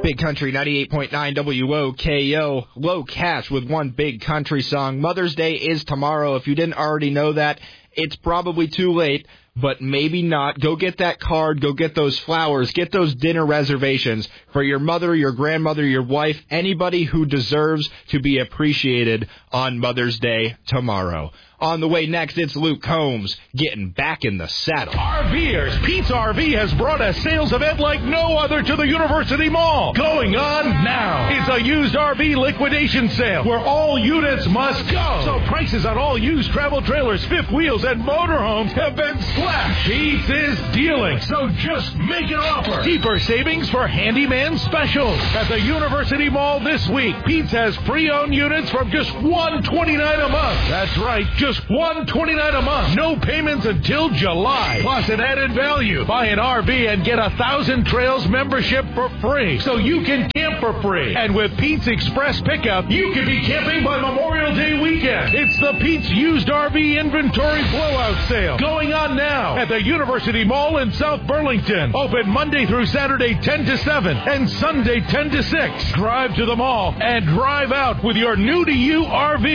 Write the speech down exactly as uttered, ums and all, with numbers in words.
Big Country ninety-eight point nine W O K O. Low Cash with one big country song. Mother's Day is tomorrow. If you didn't already know that, it's probably too late, but maybe not. Go get that card. Go get those flowers. Get those dinner reservations for your mother, your grandmother, your wife, anybody who deserves to be appreciated on Mother's Day tomorrow. On the way next, it's Luke Combs getting back in the saddle. RVers, Pete's R V has brought a sales event like no other to the University Mall. Going on now. It's a used R V liquidation sale where all units must go. So prices on all used travel trailers, fifth wheels, and motorhomes have been slashed. Pete's is dealing, so just make an offer. Deeper savings for handyman specials. At the University Mall this week, Pete's has pre-owned units from just one hundred twenty-nine dollars a month. That's right, just one hundred twenty-nine dollars a month. No payments until July. Plus an added value. Buy an R V and get a Thousand Trails membership for free, so you can camp for free. And with Pete's Express Pickup, you can be camping by Memorial Day weekend. It's the Pete's Used R V Inventory Blowout Sale. Going on now at the University Mall in South Burlington. Open Monday through Saturday ten to seven and Sunday ten to six. Drive to the mall and drive out with your new to you R V.